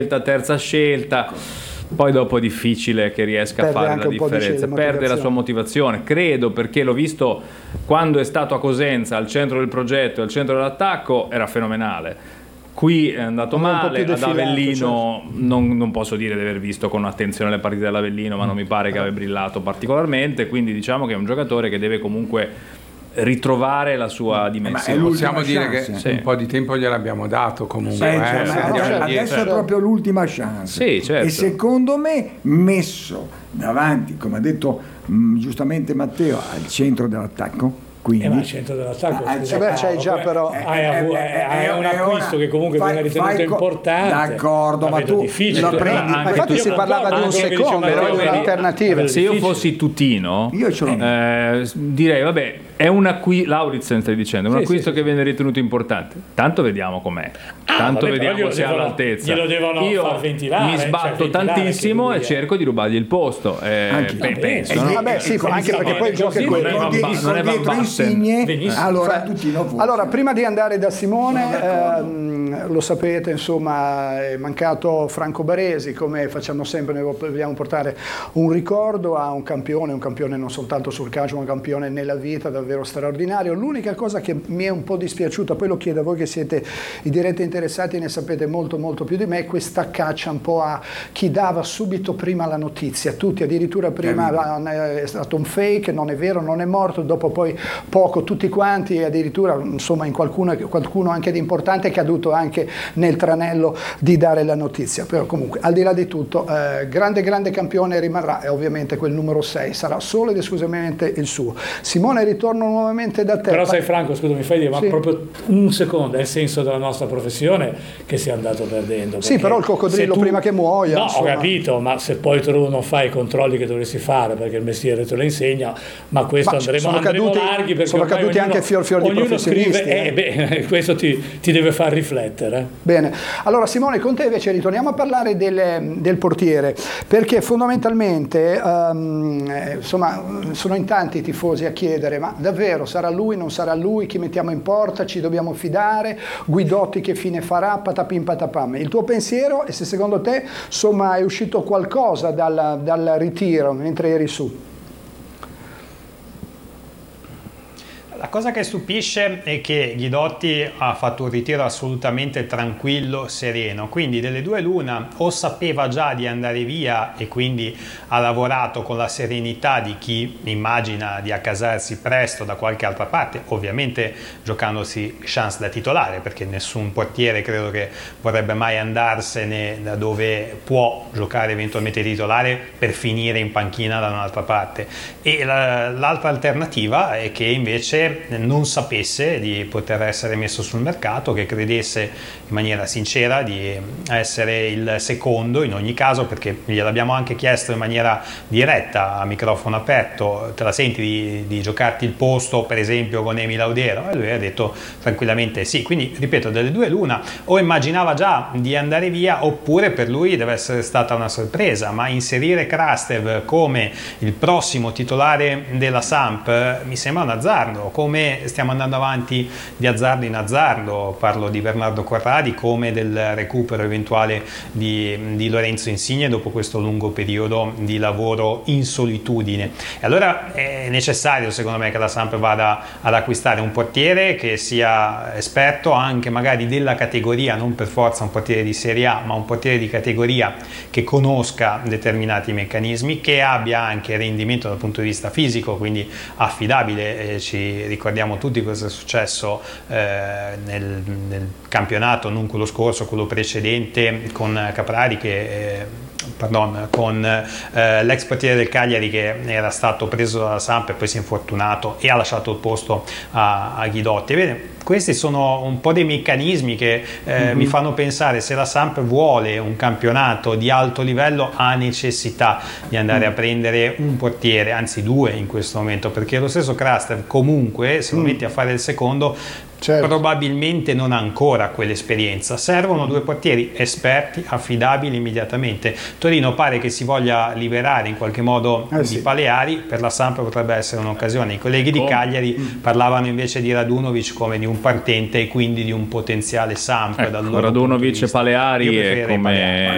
terza scelta, poi dopo è difficile che riesca a fare la differenza, perde la sua motivazione, credo, perché l'ho visto quando è stato a Cosenza al centro del progetto, al centro dell'attacco, era fenomenale. Qui è andato male, ad Avellino non posso dire di aver visto con attenzione le partite dell'Avellino, ma non mi pare che abbia brillato particolarmente, quindi diciamo che è un giocatore che deve comunque ritrovare la sua dimensione. Possiamo dire che un po' di tempo gliel'abbiamo dato comunque. Adesso è proprio l'ultima chance. Sì, certo. E secondo me messo davanti, come ha detto giustamente Matteo, al centro dell'attacco. Quindi, ma al centro dell'attacco c'hai già, però hai un acquisto che comunque viene ritenuto importante. D'accordo, ma tu lo prendi. Infatti si parlava di un secondo, però di un'alternativa. Se io fossi Tutino, direi vabbè, è un acquisto, Lauritsen stai dicendo, è un acquisto che viene ritenuto importante. Tanto vediamo com'è. Tanto vediamo se è all'altezza. Io far ventilare, mi sbatto tantissimo e cerco di rubargli il posto. Penso. Vabbè, sì, anche perché poi il gioco è quello. Non è Van Basten. Allora, prima di andare da Simone, lo sapete, insomma, è mancato Franco Baresi, come facciamo sempre, noi vogliamo portare un ricordo a un campione non soltanto sul calcio, ma un campione nella vita, davvero straordinario. L'unica cosa che mi è un po' dispiaciuta, poi lo chiedo a voi che siete i diretti interessati e ne sapete molto più di me, è questa caccia un po' a chi dava subito prima la notizia, tutti addirittura prima è stato un fake, non è vero, non è morto, dopo poi poco tutti quanti, e addirittura insomma in qualcuno anche di importante è caduto anche nel tranello di dare la notizia. Però comunque al di là di tutto grande campione rimarrà, e ovviamente quel numero 6 sarà solo ed esclusivamente il suo. Simone, ritorno nuovamente da te. Però sai Franco, scusa, mi fai dire, ma proprio un secondo, è il senso della nostra professione che si è andato perdendo. Sì, però il coccodrillo prima che muoia. No, ho capito, ma se poi tu non fai i controlli che dovresti fare, perché il mestiere te lo insegna, ma questo andremo larghi, perché sono caduti anche fior di professionisti. Scrive, questo ti deve far riflettere. Bene, allora Simone, con te invece ritorniamo a parlare del portiere, perché fondamentalmente insomma sono in tanti i tifosi a chiedere: ma davvero sarà lui, non sarà lui, chi mettiamo in porta, ci dobbiamo fidare, Guidotti che fine farà, patapim patapam. Il tuo pensiero, e se secondo te insomma è uscito qualcosa dal ritiro mentre eri su? La cosa che stupisce è che Guidotti ha fatto un ritiro assolutamente tranquillo, sereno, quindi delle due l'una: o sapeva già di andare via e quindi ha lavorato con la serenità di chi immagina di accasarsi presto da qualche altra parte, ovviamente giocandosi chance da titolare, perché nessun portiere credo che vorrebbe mai andarsene da dove può giocare eventualmente titolare per finire in panchina da un'altra parte. E l'altra alternativa è che invece non sapesse di poter essere messo sul mercato, che credesse in maniera sincera di essere il secondo in ogni caso, perché gliel'abbiamo anche chiesto in maniera diretta a microfono aperto: te la senti di giocarti il posto per esempio con Emi Laudero? E lui ha detto tranquillamente sì. Quindi ripeto, delle due l'una: o immaginava già di andare via, oppure per lui deve essere stata una sorpresa. Ma inserire Krastev come il prossimo titolare della Samp mi sembra un azzardo, come stiamo andando avanti di azzardo in azzardo. Parlo di Bernardo Corradi, come del recupero eventuale di Lorenzo Insigne dopo questo lungo periodo di lavoro in solitudine. E allora è necessario secondo me che la Samp vada ad acquistare un portiere che sia esperto anche magari della categoria, non per forza un portiere di Serie A, ma un portiere di categoria che conosca determinati meccanismi, che abbia anche rendimento dal punto di vista fisico, quindi affidabile. Ci ricordiamo tutti cosa è successo nel campionato, non quello scorso, quello precedente, con Caprari con l'ex portiere del Cagliari, che era stato preso dalla Samp e poi si è infortunato e ha lasciato il posto a Guidotti. Bene, questi sono un po' dei meccanismi che mi fanno pensare: se la Samp vuole un campionato di alto livello, ha necessità di andare a prendere un portiere, anzi due in questo momento, perché lo stesso Krastev comunque, se lo metti a fare il secondo, certo, probabilmente non ha ancora quell'esperienza. Servono due portieri esperti, affidabili immediatamente. Torino pare che si voglia liberare in qualche modo di Paleari, per la Samp potrebbe essere un'occasione. I colleghi di Cagliari parlavano invece di Radunovic come di un partente e quindi di un potenziale Samp. Radunovic e Paleari è come